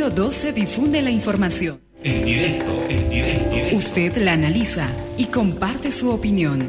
Pío XII difunde la información. En directo. Usted la analiza y comparte su opinión.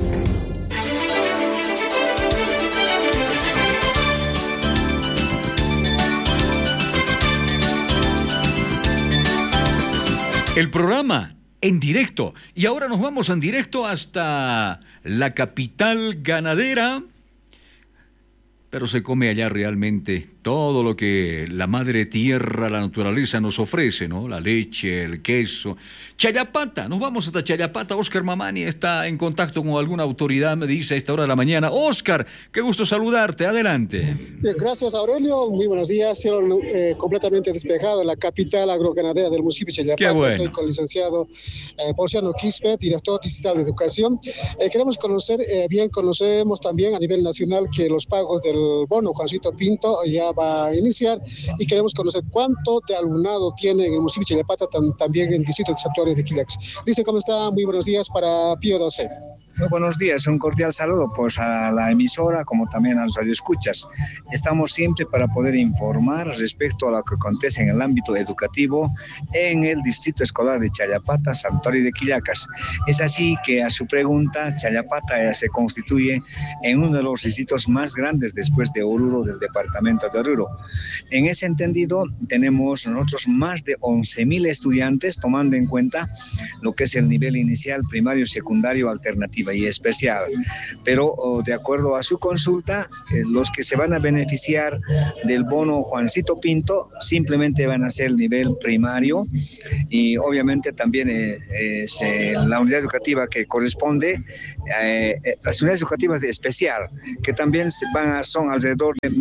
El programa en directo. Y ahora nos vamos en directo hasta la capital ganadera. Pero se come allá realmente todo lo que la madre tierra, la naturaleza nos ofrece, ¿no? La leche, el queso. Chayapata, nos vamos hasta Chayapata. Oscar Mamani está en contacto con alguna autoridad, me dice a esta hora de la mañana. Oscar, qué gusto saludarte, adelante. Bien, gracias Aurelio, muy buenos días. Cielo completamente despejado en la capital agroganadera del municipio de Chayapata. Qué bueno. Estoy con el licenciado Porciano Quispe, director distrital de educación. Queremos conocer, conocemos también a nivel nacional que los pagos del bono Juancito Pinto ya va a iniciar y queremos conocer cuánto de alumnado tiene en el municipio de Chayapata, también en distintos sectores de Quillax. Dice, ¿cómo está? Muy buenos días para Pío XII. Muy buenos días, un cordial saludo pues a la emisora como también a los radioescuchas. Estamos siempre para poder informar respecto a lo que acontece en el ámbito educativo en el distrito escolar de Chayapata, Santuario de Quillacas. Es así que a su pregunta, Chayapata se constituye en uno de los distritos más grandes después de Oruro, del departamento de Oruro. En ese entendido tenemos nosotros más de 11,000 estudiantes, tomando en cuenta lo que es el nivel inicial, primario, secundario, alternativa y especial, pero de acuerdo a su consulta, los que se van a beneficiar del bono Juancito Pinto simplemente van a ser el nivel primario y obviamente también la unidad educativa que corresponde, las unidades educativas de especial, que también son alrededor de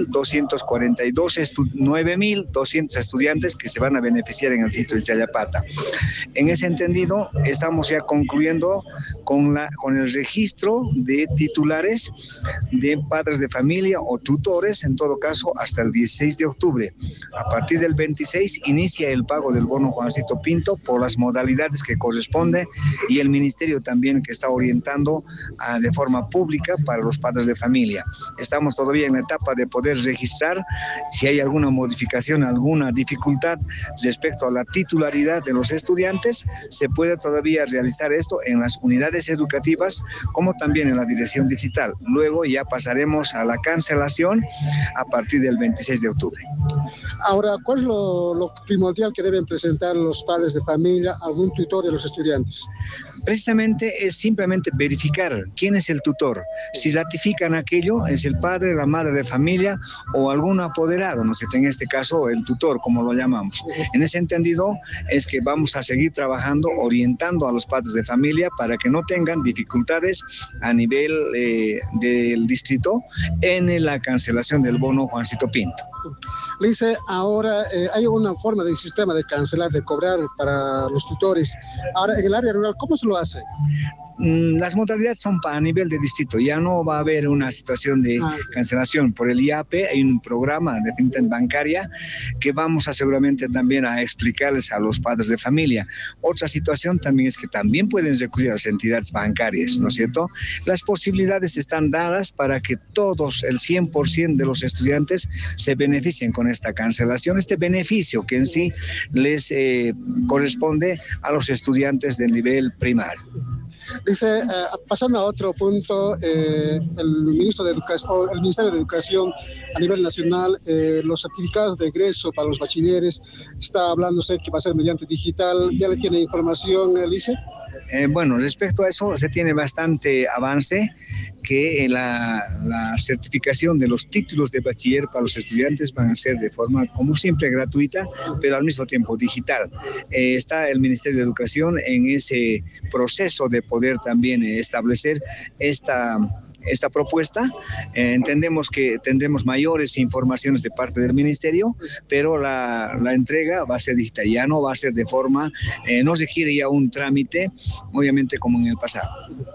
9,242 estudiantes que se van a beneficiar en el sitio de Chayapata. En ese entendido, estamos ya concluyendo con el registro de titulares de padres de familia o tutores, en todo caso, hasta el 16 de octubre. A partir del 26 inicia el pago del bono Juancito Pinto por las modalidades que corresponde y el ministerio también que está orientando de forma pública para los padres de familia. Estamos todavía en la etapa de poder registrar si hay alguna modificación, alguna dificultad respecto a la titularidad de los estudiantes. Se puede todavía realizar esto en las unidades educativas como también en la dirección digital. Luego ya pasaremos a la cancelación a partir del 26 de octubre. Ahora, ¿cuál es lo primordial que deben presentar los padres de familia, algún tutor de los estudiantes? Precisamente es simplemente verificar quién es el tutor. Si ratifican aquello, es el padre, la madre de familia o algún apoderado, no sé, en este caso el tutor, como lo llamamos. En ese entendido es que vamos a seguir trabajando, orientando a los padres de familia para que no tengan dificultades a nivel del distrito en la cancelación del bono Juancito Pinto. Le dice, ahora hay una forma de sistema de cancelar, de cobrar para los tutores. Ahora, en el área rural, ¿cómo se lo hace? Las modalidades son a nivel de distrito, ya no va a haber una situación de cancelación por el IAPE. Hay un programa de fintech bancaria que vamos a seguramente también a explicarles a los padres de familia. Otra situación también es que también pueden recurrir a las entidades bancarias, ¿no es cierto? Las posibilidades están dadas para que todos, el 100% de los estudiantes se beneficien con esta cancelación, este beneficio que en sí les corresponde a los estudiantes del nivel primario. Dice, pasando a otro punto, el Ministerio de Educación a nivel nacional, los certificados de egreso para los bachilleres, está hablándose que va a ser mediante digital. ¿Ya le tiene información, Alicia? Bueno, respecto a eso se tiene bastante avance, que la certificación de los títulos de bachiller para los estudiantes van a ser de forma, como siempre, gratuita, pero al mismo tiempo digital. Está el Ministerio de Educación en ese proceso de poder también establecer esta propuesta. Entendemos que tendremos mayores informaciones de parte del ministerio, pero la entrega va a ser digital, ya no va a ser de forma, no requiere ya un trámite, obviamente como en el pasado.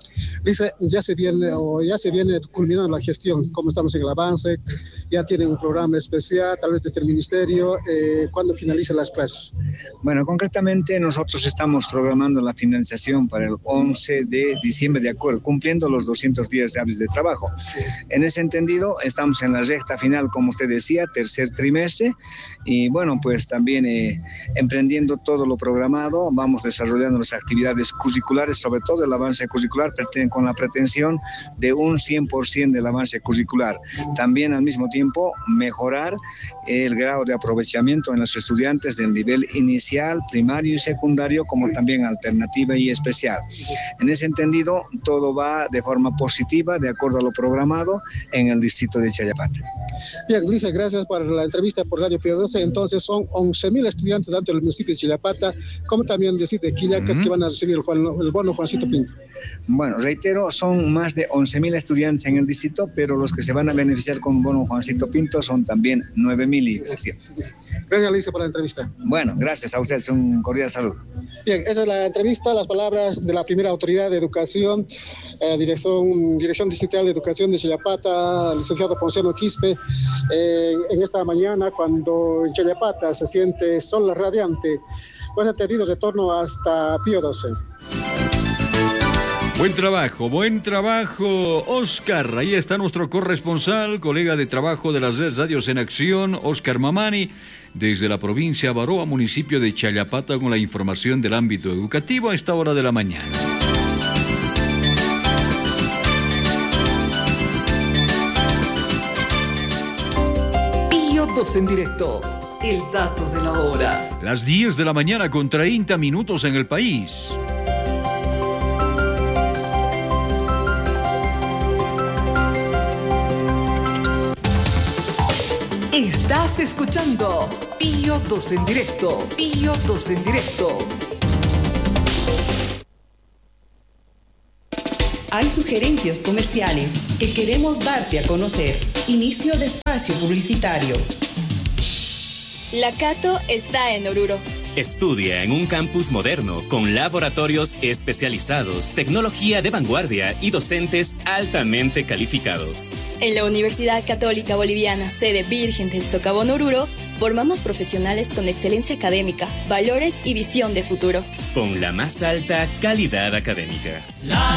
Dice, ya se viene culminando la gestión, cómo estamos en el avance, ya tienen un programa especial, tal vez desde el ministerio, ¿cuándo finalizan las clases? Bueno, concretamente nosotros estamos programando la financiación para el 11 de diciembre, de acuerdo, cumpliendo los 200 días hábiles de trabajo. En ese entendido, estamos en la recta final, como usted decía, tercer trimestre, y bueno, pues también emprendiendo todo lo programado, vamos desarrollando las actividades curriculares, sobre todo el avance curricular, con la pretensión de un 100% del avance curricular. También al mismo tiempo mejorar el grado de aprovechamiento en los estudiantes del nivel inicial, primario y secundario, como también alternativa y especial. En ese entendido, todo va de forma positiva, de acuerdo a lo programado, en el distrito de Chayapata. Bien, Lisa, gracias por la entrevista por Radio Pío 12. Entonces son 11.000 estudiantes tanto del municipio de Chayapata como también de Quillacas que van a recibir el bono Juancito Pinto. Bueno, reitero, son más de 11.000 estudiantes en el distrito, pero los que se van a beneficiar con bono Juancito Pinto son también 9.000 y fracción. Gracias, Lisa, por la entrevista. Bueno, gracias a ustedes, un cordial saludo. Bien, esa es la entrevista, las palabras de la primera autoridad de educación, Dirección Distrital de Educación de Chayapata, licenciado Ponciano Quispe, en esta mañana cuando en Chayapata se siente sol radiante. Pues atendidos de torno hasta Pío 12. Buen trabajo, Oscar. Ahí está nuestro corresponsal, colega de trabajo de las Radios en Acción, Oscar Mamani, desde la provincia de Baroa, municipio de Chayapata, con la información del ámbito educativo a esta hora de la mañana. Pío 12 en directo. El dato de la hora. Las 10 de la mañana con 30 minutos en el país. Estás escuchando Pío 12 en directo. Pío 12 en directo. Hay sugerencias comerciales que queremos darte a conocer. Inicio de espacio publicitario. La Cato está en Oruro. Estudia en un campus moderno con laboratorios especializados, tecnología de vanguardia y docentes altamente calificados. En la Universidad Católica Boliviana, sede Virgen del Socavón Oruro, formamos profesionales con excelencia académica, valores y visión de futuro. Con la más alta calidad académica.